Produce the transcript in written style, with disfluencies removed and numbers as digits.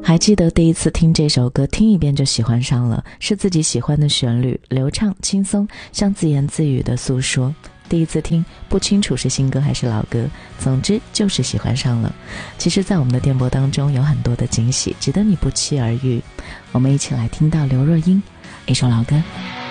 还记得第一次听这首歌，听一遍就喜欢上了，是自己喜欢的旋律，流畅轻松，像自言自语的诉说。第一次听不清楚是新歌还是老歌，总之就是喜欢上了。其实在我们的电波当中有很多的惊喜，值得你不期而遇。我们一起来听到刘若英一首老歌。